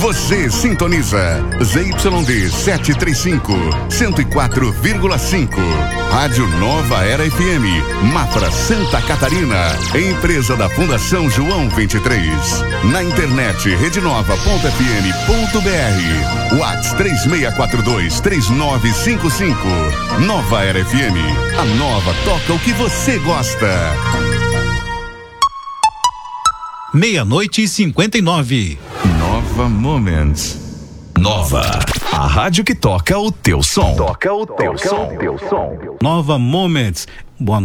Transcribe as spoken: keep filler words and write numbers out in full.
Você sintoniza Z Y D setecentos e trinta e cinco, cento e quatro vírgula cinco. Rádio Nova Era F M, Mafra, Santa Catarina. Empresa da Fundação João vinte e três. Na internet rede nova ponto f m ponto b r. WhatsApp três seis quatro dois, três nove cinco cinco. Nova Era F M. A nova toca o que você gosta. Meia-noite e cinquenta e nove. Nova Moments. Nova, a rádio que toca o teu som. Toca o teu som. Nova Moments